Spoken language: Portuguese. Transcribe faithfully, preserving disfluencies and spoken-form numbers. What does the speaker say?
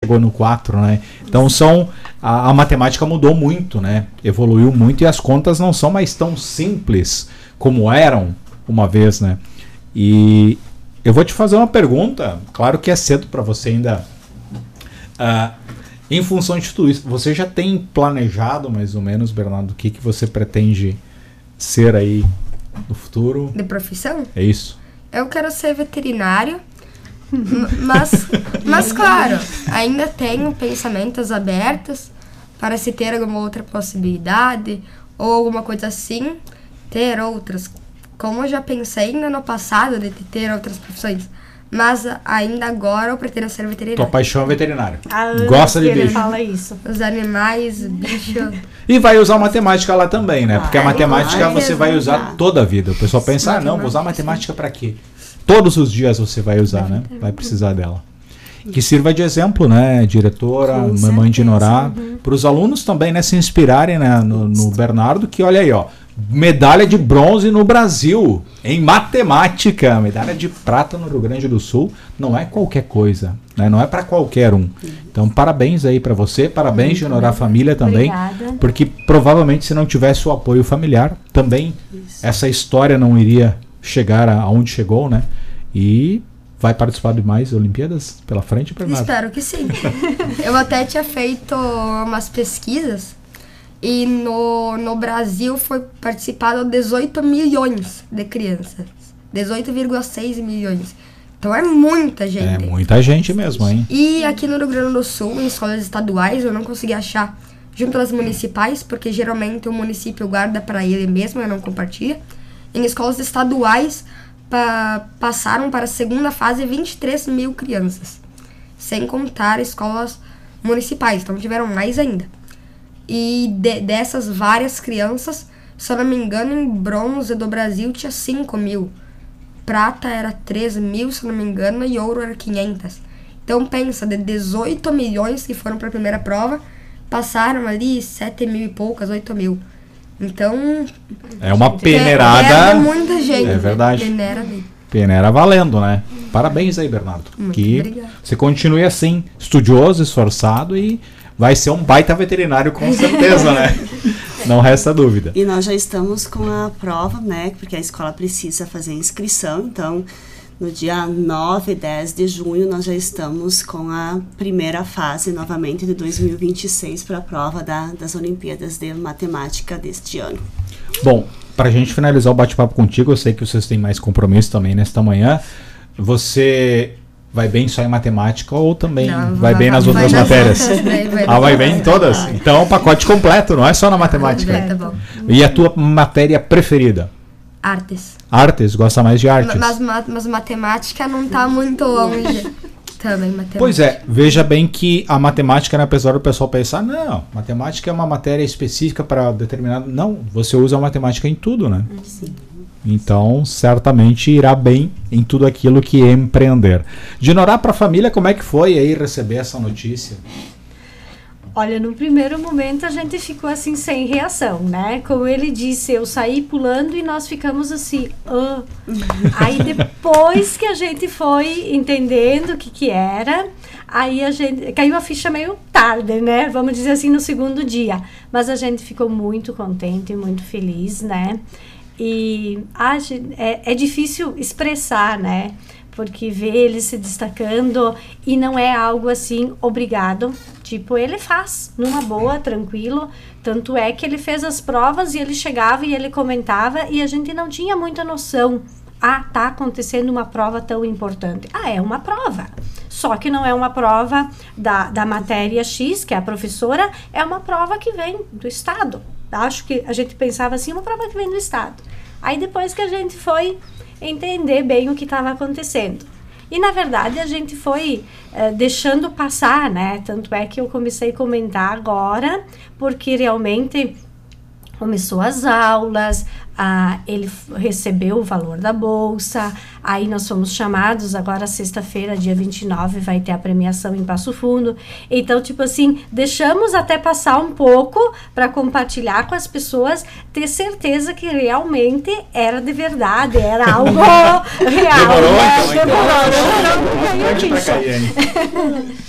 chegou no quatro, né? Então são a, a matemática mudou muito, né? Evoluiu muito e as contas não são mais tão simples como eram uma vez, né? E eu vou te fazer uma pergunta, claro que é cedo para você ainda. Uh, em função de tudo isso, você já tem planejado mais ou menos, Bernardo, o que, que você pretende ser aí no futuro? De profissão? É isso. Eu quero ser veterinário, mas, mas claro, ainda tenho pensamentos abertos para se ter alguma outra possibilidade ou alguma coisa assim, ter outras. Como eu já pensei ainda no passado de ter outras profissões, mas ainda agora eu pretendo ser veterinário. Tua paixão é veterinário. Ah, gosta de bicho. Fala isso. Os animais, bicho. E vai usar matemática lá também, né? Porque a Ah, matemática vai, você vai usar toda a vida. O pessoal pensa, ah, não, vou usar matemática para quê? Todos os dias você vai usar, né? Vai precisar dela. Que sirva de exemplo, né? Diretora, Com mamãe de certeza, Norá. uhum. Para os alunos também, né? Se inspirarem, né? no, no Bernardo, que olha aí, ó. Medalha de bronze no Brasil em matemática, medalha de prata no Rio Grande do Sul, não é qualquer coisa, né? Não é para qualquer um. Então parabéns aí para você, parabéns de honorar a família também, Obrigada. porque provavelmente se não tivesse o apoio familiar também Isso. essa história não iria chegar aonde chegou, né? E vai participar de mais Olimpíadas pela frente, Bernardo? Espero que sim. Eu até tinha feito umas pesquisas. E no, no Brasil foi participado dezoito milhões de crianças. dezoito vírgula seis milhões. Então é muita gente. É muita gente mesmo, hein? E aqui no Rio Grande do Sul, em escolas estaduais, eu não consegui achar junto às municipais, porque geralmente o município guarda para ele mesmo e não compartilha. Em escolas estaduais, pa, passaram para a segunda fase vinte e três mil crianças. Sem contar escolas municipais, então tiveram mais ainda. E de, dessas várias crianças, se eu não me engano, em bronze do Brasil tinha cinco mil. Prata era três mil, se eu não me engano, e ouro era quinhentos. Então pensa, de dezoito milhões que foram para a primeira prova, passaram ali sete mil e poucas, oito mil. Então... É uma peneirada... É, é muita gente. É verdade. Peneira mesmo. Peneira valendo, né? Parabéns aí, Bernardo. Muito que obrigada. Você continue assim, estudioso, esforçado e vai ser um baita veterinário com certeza, né? Não resta dúvida. E nós já estamos com a prova, né? Porque a escola precisa fazer inscrição. Então, no dia nove e dez de junho, nós já estamos com a primeira fase, novamente, de dois mil e vinte e seis para a prova da, das Olimpíadas de Matemática deste ano. Bom, para a gente finalizar o bate-papo contigo, eu sei que vocês têm mais compromisso também nesta manhã. Você... vai bem só em matemática ou também Não, vai bem nas vai outras nas matérias? outras, vai, vai ah, vai nas bem em outras. todas? Então é um pacote completo, não é só na matemática. Tá bom. E a tua matéria preferida? Artes. Artes? Gosta mais de artes? Mas, mas, mas matemática não tá muito longe. Também matemática. Pois é, veja bem que a matemática, né, apesar do pessoal pensar, não, matemática é uma matéria específica para determinado... Não, você usa a matemática em tudo, né? Sim. Então, certamente irá bem em tudo aquilo que empreender. De Norá para a família, como é que foi aí receber essa notícia? Olha, no primeiro momento a gente ficou assim sem reação, né? Como ele disse, eu saí pulando e nós ficamos assim. Ah. Aí depois que a gente foi entendendo o que que era, aí a gente caiu a ficha meio tarde, né? Vamos dizer assim, no segundo dia. Mas a gente ficou muito contente, muito feliz, né? E ah, é, é difícil expressar, né? Porque ver ele se destacando e não é algo assim, obrigado. Tipo, ele faz numa boa, tranquilo. Tanto é que ele fez as provas e ele chegava e ele comentava e a gente não tinha muita noção. Ah, tá acontecendo uma prova tão importante. Ah, é uma prova. Só que não é uma prova da, da matéria X, que é a professora, é uma prova que vem do Estado. Acho que a gente pensava assim, uma prova que vem do Estado. Aí depois que a gente foi entender bem o que estava acontecendo. E na verdade a gente foi uh, deixando passar, né? Tanto é que eu comecei a comentar agora, porque realmente começou as aulas, ah, ele recebeu o valor da bolsa, aí nós fomos chamados, agora sexta-feira, dia vinte e nove, vai ter a premiação em Passo Fundo. Então, tipo assim, deixamos até passar um pouco para compartilhar com as pessoas, ter certeza que realmente era de verdade, era algo real. Demorou, né? então, Demorou, então. demorou, demorou, demorou, demorou, demorou, demorou, demorou, demorou, demorou, demorou, demorou, demorou, demorou, demorou, demorou,